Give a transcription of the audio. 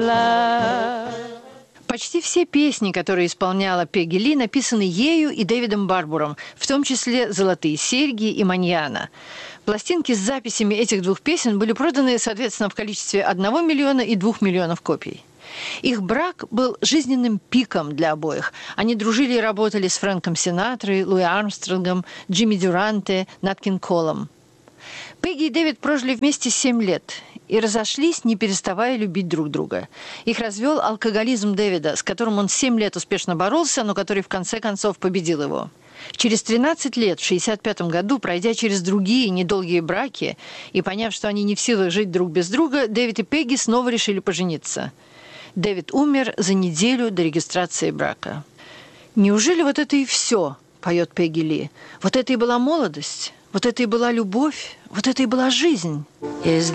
Почти все песни, которые исполняла Пегги Ли, написаны ею и Дэвидом Барбуром, в том числе «Золотые серьги» и «Маньяна». Пластинки с записями этих двух песен были проданы, соответственно, в количестве 1 миллиона и 2 миллионов копий. Их брак был жизненным пиком для обоих. Они дружили и работали с Фрэнком Синатрой, Луи Армстронгом, Джимми Дюранте, Нат Кинг Колом. Пегги и Дэвид прожили вместе 7 лет и разошлись, не переставая любить друг друга. Их развел алкоголизм Дэвида, с которым он 7 лет успешно боролся, но который в конце концов победил его. Через 13 лет, в 1965 году, пройдя через другие недолгие браки и поняв, что они не в силах жить друг без друга, Дэвид и Пегги снова решили пожениться. Дэвид умер за неделю до регистрации брака. «Неужели вот это и все?» – поет Пегги Ли. «Вот это и была молодость, вот это и была любовь, вот это и была жизнь».